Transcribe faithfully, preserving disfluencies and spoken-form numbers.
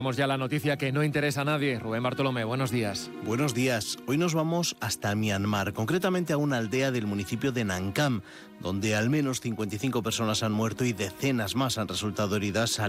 Vamos ya a la noticia que no interesa a nadie. Rubén Bartolomé, buenos días. Buenos días. Hoy nos vamos hasta Myanmar, concretamente a una aldea del municipio de Nankam, donde al menos cincuenta y cinco personas han muerto y decenas más han resultado heridas al